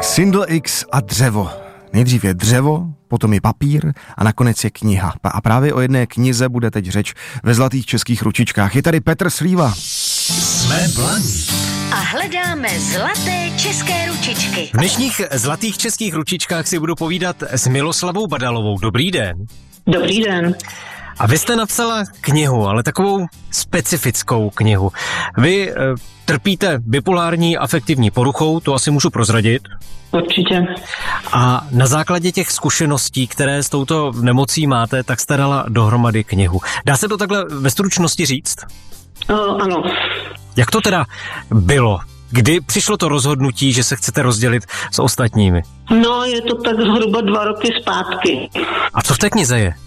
Syndl X a dřevo. Nejdřív je dřevo, potom je papír a nakonec je kniha. A právě o jedné knize bude teď řeč ve Zlatých českých ručičkách. Je tady Petr Slíva. Jsme blaní. A hledáme zlaté české ručičky. V dnešních Zlatých českých ručičkách si budu povídat s Miloslavou Badalovou. Dobrý den. Dobrý den. A vy jste napsala knihu, ale takovou specifickou knihu. Vy trpíte bipolární afektivní poruchou, to asi můžu prozradit. Určitě. A na základě těch zkušeností, které s touto nemocí máte, tak jste dala dohromady knihu. Dá se to takhle ve stručnosti říct? Ano. Jak to teda bylo? Kdy přišlo to rozhodnutí, že se chcete rozdělit s ostatními? No, je to tak zhruba 2 roky zpátky. A co v té knize je?